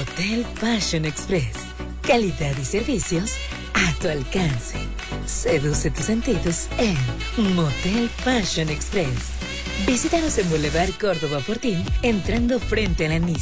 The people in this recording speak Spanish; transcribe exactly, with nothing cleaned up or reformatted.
Motel Passion Express. Calidad y servicios a tu alcance. Seduce tus sentidos en Motel Passion Express. Visítanos en Boulevard Córdoba Fortín, entrando frente a la Nissan.